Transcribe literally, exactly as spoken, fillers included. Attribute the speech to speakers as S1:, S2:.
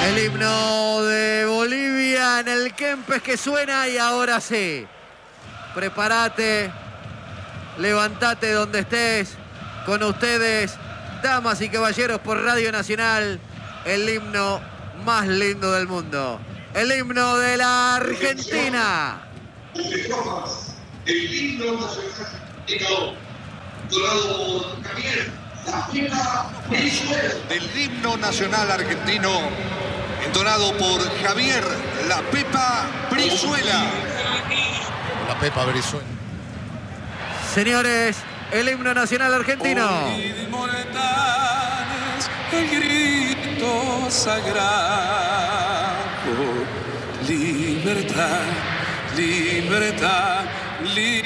S1: El himno de Bolivia en el Kempes que suena y ahora sí. Prepárate, levantate donde estés. Con ustedes, damas y caballeros, por Radio Nacional, el himno más lindo del mundo. El himno de la Argentina.
S2: El himno nacional entonado por Javier La Pepa Brizuela.
S3: Del himno nacional argentino, entonado por Javier La Pepa Brizuela.
S4: La Pepa Brizuela.
S1: Señores, el himno nacional argentino.
S5: Oíd, mortales, el grito sagrado. Libertad, libertad, libertad.